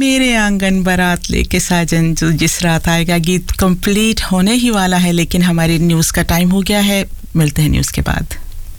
मेरे आंगन बारात लेके साजन जो जिस रात आएगा गीत कंप्लीट होने ही वाला है लेकिन हमारे न्यूज़ का टाइम हो गया है मिलते हैं न्यूज़ के बाद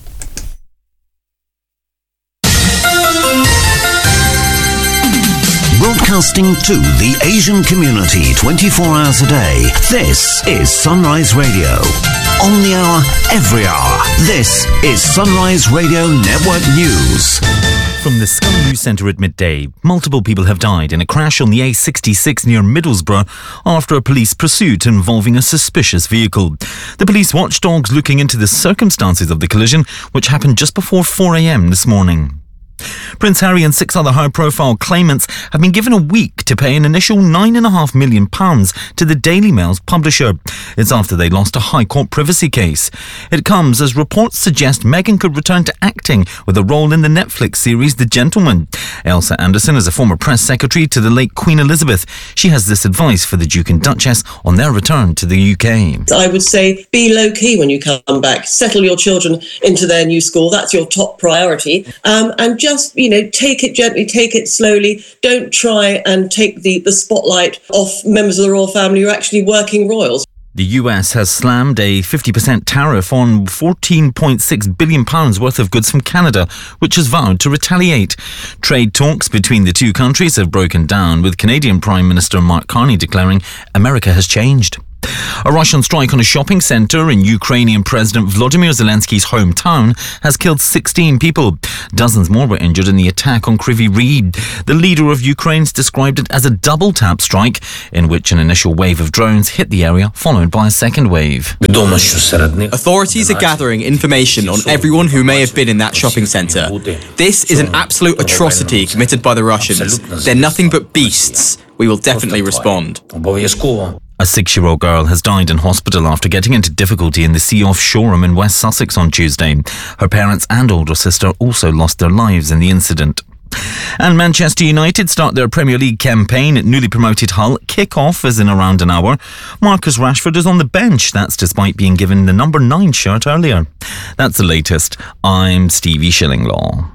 Broadcasting to the Asian community 24 hours a day. This is Sunrise Radio. On the hour, every hour. This is Sunrise Radio Network News. From the Sky News Centre at midday, multiple people have died in a crash on the A66 near Middlesbrough after a police pursuit involving a suspicious vehicle. The police watchdogs looking into the circumstances of the collision, which happened just before 4 a.m. this morning. Prince Harry and 6 other high-profile claimants have been given a week to pay an initial £9.5 million to the Daily Mail's publisher. It's after they lost a High Court privacy case. It comes as reports suggest Meghan could return to acting with a role in the Netflix series The Gentleman. Elsa Anderson is a former press secretary to the late Queen Elizabeth. She has this advice for the Duke and Duchess on their return to the UK. I would say be low-key when you come back. Settle your children into their new school. That's your top priority. And just, take it gently, take it slowly. Don't try and take the spotlight off members of the royal family who are actually working royals. The US has slammed a 50% tariff on £14.6 billion worth of goods from Canada, which has vowed to retaliate. Trade talks between the two countries have broken down, with Canadian Prime Minister Mark Carney declaring America has changed. A Russian strike on a shopping centre in Ukrainian President Volodymyr Zelensky's hometown has killed 16 people. Dozens more were injured in the attack on Kryvyi Rih. The leader of Ukraine's described it as a double-tap strike, in which an initial wave of drones hit the area, followed by a second wave. Authorities are gathering information on everyone who may have been in that shopping centre. This is an absolute atrocity committed by the Russians. They're nothing but beasts. We will definitely respond. A 6-year-old girl has died in hospital after getting into difficulty in the Sea-Off Shoreham in West Sussex on Tuesday. Her parents and older sister also lost their lives in the incident. And Manchester United start their Premier League campaign at newly promoted Hull. Kick-off is in around an hour. Marcus Rashford is on the bench. That's despite being given the number 9 shirt earlier. That's the latest. I'm Stevie Shillinglaw.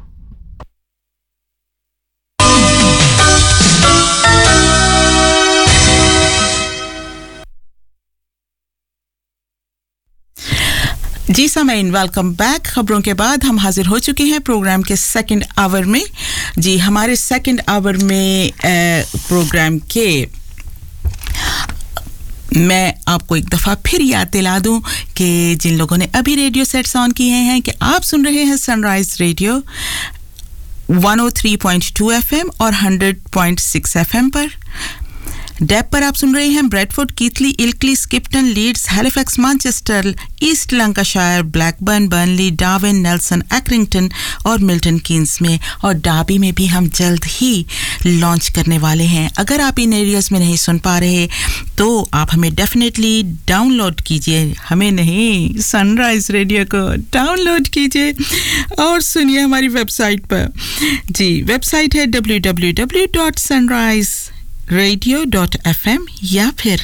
जी सामीन welcome back खबरों के बाद हम हाजिर हो चुके हैं programme के सेकंड आवर में जी हमारे सेकंड आवर में प्रोग्राम के मैं आपको एक दफा फिर याद दिला दूं कि जिन लोगों ने अभी रेडियो सेट्स ऑन किए हैं कि आप सुन रहे हैं सनराइज रेडियो 103.2 एफएम और 100.6 एफएम पर डेप पर आप सुन रहे हैं Bradford कीथली इल्कली स्किप्टन Leeds Halifax Manchester east Lancashire Blackburn Burnley Darwin Nelson एक्रिंगटन और मिल्टन कीन्स में और डार्बी में भी हम जल्द ही लॉन्च करने वाले हैं अगर आप इन एरियाज में नहीं सुन पा रहे तो आप हमें डेफिनेटली डाउनलोड कीजिए हमें नहीं सनराइज रेडियो को डाउनलोड कीजिए और सुनिए हमारी वेबसाइट पर जी वेबसाइट है www.sunriseradio.fm या फिर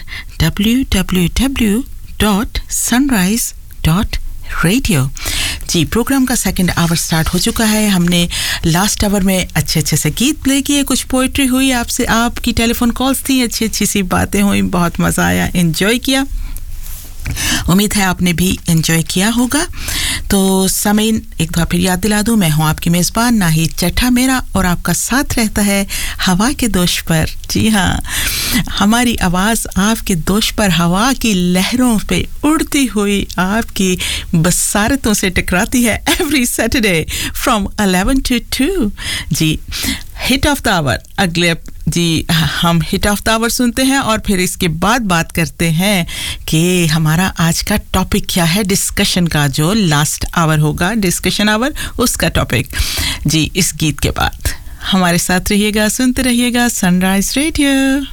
www.sunrise.radio जी प्रोग्राम का सेकंड आवर स्टार्ट हो चुका है हमने लास्ट आवर में अच्छे से गीत प्ले किए कुछ पोएट्री हुई आपसे आपकी टेलीफोन कॉल्स थी अच्छी सी बातें हुई बहुत मजा आया एंजॉय किया उम्मीद है आपने भी एंजॉय किया होगा तो सामीन एक बार फिर याद दिला दूं मैं हूं आपकी मेजबान नाहिद चट्टा मेरा और आपका साथ रहता है हवा के दोष पर जी हां हमारी आवाज आपके दोष पर हवा की लहरों पे उड़ती हुई आपकी बसारतों से टकराती है every Saturday from 11 to 2 ji hit of the our अगले जी हम हिट ऑफ द आवर सुनते हैं और फिर इसके बाद बात करते हैं कि हमारा आज का टॉपिक क्या है डिस्कशन का जो लास्ट आवर होगा डिस्कशन आवर उसका टॉपिक जी इस गीत के बाद हमारे साथ रहिएगा सुनते रहिएगा sunrise radio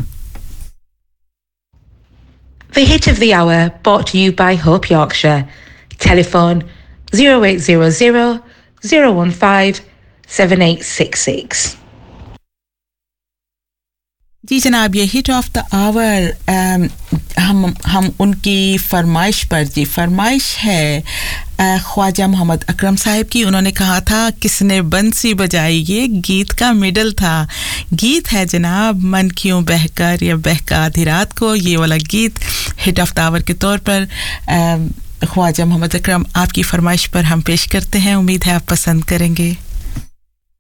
The hit of the hour brought to you by Hope Yorkshire. Telephone 0800 015 7866. जी जनाब ये हिट ऑफ द आवर हम उनकी फरमाइश पर जी फरमाइश है ख्वाजा मोहम्मद अकरम साहब की उन्होंने कहा था किसने बंसी बजाई ये गीत का मिडल था गीत है जनाब मन क्यों बहकर या बहका आधी रात को ये वाला गीत हिट ऑफ द आवर के तौर पर ख्वाजा मोहम्मद अकरम आपकी फरमाइश पर हम पेश करते हैं उम्मीद है आप पसंद करेंगे